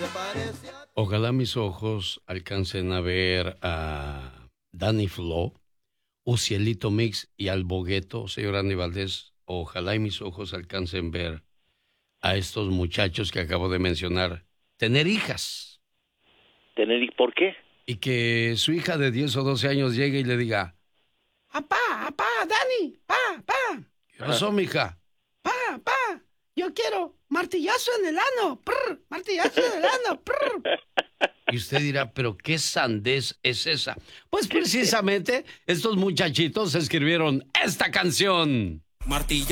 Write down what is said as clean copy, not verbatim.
Ojalá mis ojos alcancen a ver a Danny Flow, Ucielito Mix y al Bogueto, señor Andy Valdés. Ojalá y mis ojos alcancen ver a estos muchachos que acabo de mencionar tener hijas. ¿Por qué? Y que su hija de 10 o 12 años llegue y le diga: apá, Dani, ¿qué pasó, mija? Yo quiero martillazo en el ano, martillazo en el ano, Y usted dirá, ¿pero qué sandez es esa? Pues precisamente estos muchachitos escribieron esta canción. Martillazo